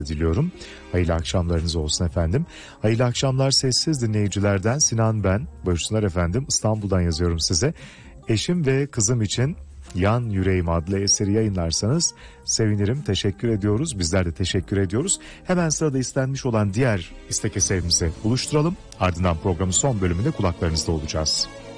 diliyorum. Hayırlı akşamlarınız olsun efendim. Hayırlı akşamlar sessiz dinleyicilerden Sinan ben. Buyursunlar efendim. İstanbul'dan yazıyorum size. Eşim ve kızım için Yan Yüreğim adlı eseri yayınlarsanız sevinirim. Teşekkür ediyoruz. Bizler de teşekkür ediyoruz. Hemen sırada istenmiş olan diğer istek eserimizi buluşturalım. Ardından programın son bölümünde kulaklarınızda olacağız.